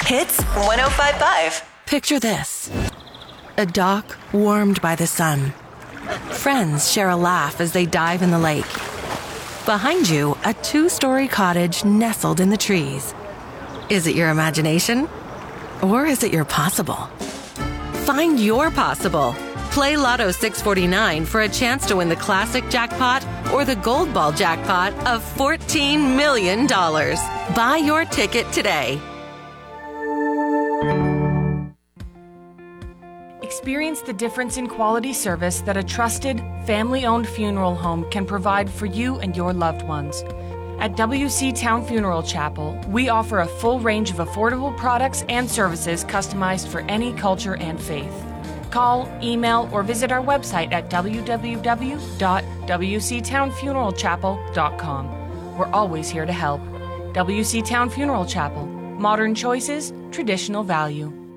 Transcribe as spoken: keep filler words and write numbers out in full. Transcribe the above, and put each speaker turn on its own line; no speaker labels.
Hits one oh five point five.
Picture this. A dock warmed by the sun. Friends share a laugh as they dive in the lake. Behind you, a two-story cottage nestled in the trees. Is it your imagination? Or is it your possible? Find your possible. Play Lotto six forty-nine for a chance to win the classic jackpot or the gold ball jackpot of fourteen million dollars. Buy your ticket today.
Experience the difference in quality service that a trusted, family-owned funeral home can provide for you and your loved ones. At W C Town Funeral Chapel, we offer a full range of affordable products and services customized for any culture and faith. Call, email, or visit our website at w w w dot w c town funeral chapel dot com. We're always here to help. W C Town Funeral Chapel. Modern choices, traditional value.